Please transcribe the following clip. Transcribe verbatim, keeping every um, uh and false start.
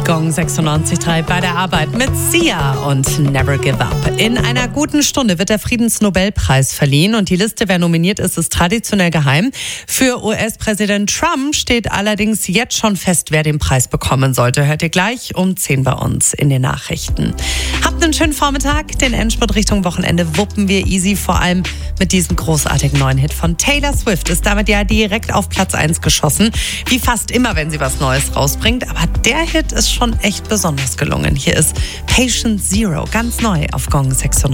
Gong sechsundneunzig Komma drei bei der Arbeit mit Sia und Never Give Up. In einer guten Stunde wird der Friedensnobelpreis verliehen und die Liste, wer nominiert ist, ist traditionell geheim. Für U S-Präsident Trump steht allerdings jetzt schon fest, wer den Preis bekommen sollte. Hört ihr gleich um zehn bei uns in den Nachrichten. Habt einen schönen Vormittag. Den Endspurt Richtung Wochenende wuppen wir easy, vor allem mit diesem großartigen neuen Hit von Taylor Swift. Ist damit ja direkt auf Platz eins geschossen. Wie fast immer, wenn sie was Neues rausbringt. Aber der Hit ist schon echt besonders gelungen. Hier ist Patient Zero, ganz neu auf Gong sechsundneunzig.